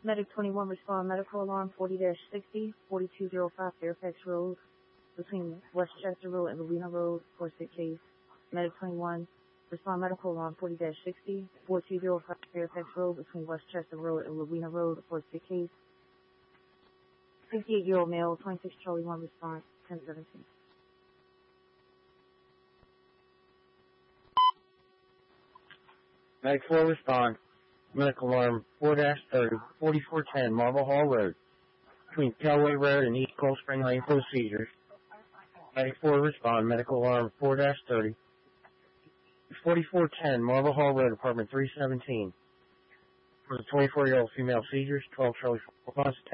Medic 21, respond medical alarm 40-60, 4205 Fairfax Road, between Westchester Road and Louina Road for a sick case. Medic 21, respond medical alarm 40-60, 4205 Fairfax Road, between Westchester Road and Louina Road for a sick case. 58-year-old male, 26 Charlie 1, response 1017. Medic 4, respond. Medical alarm 4-30, 4410 Marble Hall Road, between Telway Road and East Cold Spring Lane for seizures. Medic 4, respond. Medical alarm 4-30, 4410 Marble Hall Road, apartment 317. For the 24-year-old female seizures, 12 Charlie 4,